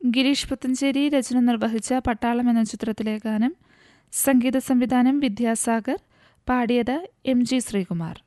ഗിരീഷ് പുത്തഞ്ചേരി രചന നിർവഹിച്ച പട്ടാളം എന്ന ചിത്രത്തിലെ ഗാനം. സംഗീത സംവിധാനം വിദ്യാസാഗർ. പാടിയത് MG ശ്രീകുമാർ.